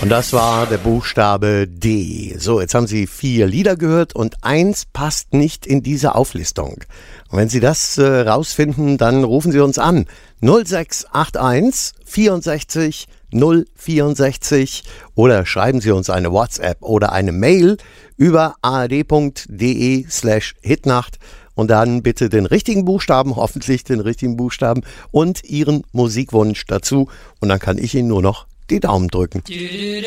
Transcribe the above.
Und das war der Buchstabe D. So, jetzt haben Sie 4 Lieder gehört und eins passt nicht in diese Auflistung. Und wenn Sie das rausfinden, dann rufen Sie uns an. 0681 64 064 oder schreiben Sie uns eine WhatsApp oder eine Mail über ard.de/hitnacht und dann bitte den richtigen Buchstaben, hoffentlich den richtigen Buchstaben und Ihren Musikwunsch dazu und dann kann ich Ihnen nur noch die Daumen drücken.